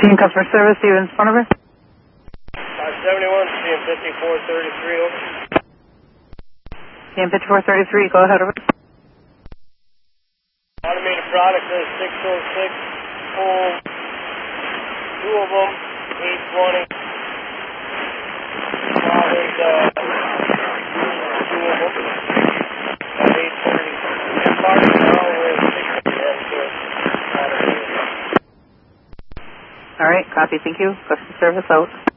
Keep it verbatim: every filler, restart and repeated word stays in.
Team customer service, Stevens, phone number? five seventy-one, C M fifty-four thirty-three, over. C M fifty-four thirty-three, go ahead, over. Automated product is six oh six, full, two of them, eight twenty. Solid, uh, two of them, eight thirty. Parts now with six of them, so automated. All right, copy, thank you. Customer service out.